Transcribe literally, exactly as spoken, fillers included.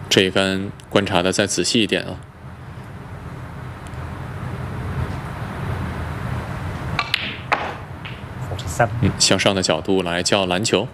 这一杆观察的再仔细一点啊。嗯，向上的角度来叫篮球。